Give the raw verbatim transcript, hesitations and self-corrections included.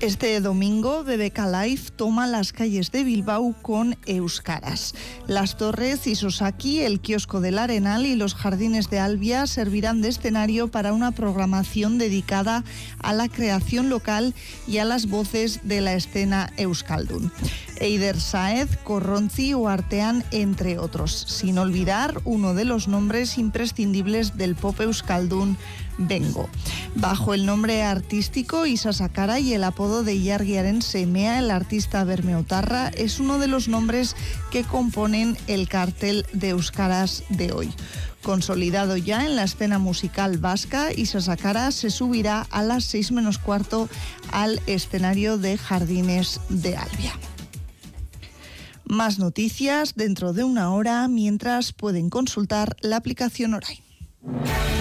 Este domingo, B B K Live toma las calles de Bilbao con euskaras. Las Torres, Isosaki, el kiosco del Arenal y los jardines de Albia servirán de escenario para una programación dedicada a la creación local y a las voces de la escena euskaldun. Eider Sáez, Corrontzi o Artean, entre otros. Sin olvidar uno de los nombres imprescindibles del pop euskaldun, Bengo. Bajo el nombre artístico Isa Sakara y el apodo de Ilargiaren Semea, el artista bermeotarra es uno de los nombres que componen el cartel de euskaras de hoy. Consolidado ya en la escena musical vasca, Isa Sakara se subirá a las seis menos cuarto al escenario de Jardines de Albia. Más noticias dentro de una hora, mientras pueden consultar la aplicación Orain.